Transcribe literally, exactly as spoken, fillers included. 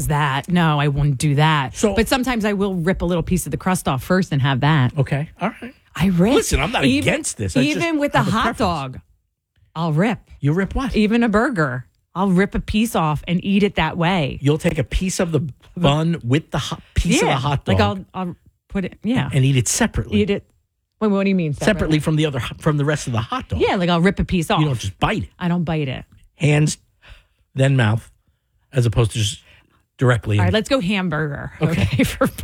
does that. No, I wouldn't do that. So- but sometimes I will rip a little piece of the crust off first and have that. Okay. All right. I rip. Listen, I'm not even, against this. I even just with a have a hot preference. dog, I'll rip. You rip what? Even a burger, I'll rip a piece off and eat it that way. You'll take a piece of the bun with the hot, piece yeah, of the hot dog like I'll I'll put it. Yeah, and eat it separately. eat it. Wait, what do you mean separately separately? from the other from the rest of the hot dog. Yeah, like I'll rip a piece off. You don't just bite it. I don't bite it. Hands, then mouth, as opposed to just directly. All in. right, let's go hamburger. Okay. Okay, for